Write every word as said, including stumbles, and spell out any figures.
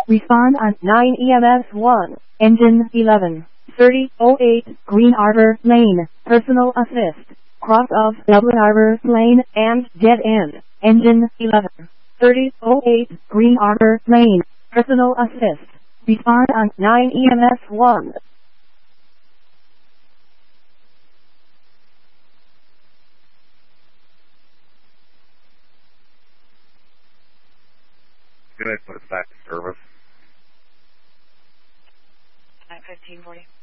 Respond on nine E M S one. Engine eleven. thirty oh eight Green Arbor Lane. Personal assist. Cross of Dublin Arbor Lane and dead end. Engine eleven. thirty oh eight Green Arbor Lane. Personal assist. Respond on nine E M S one. Can I put it back to service? nine fifteen forty.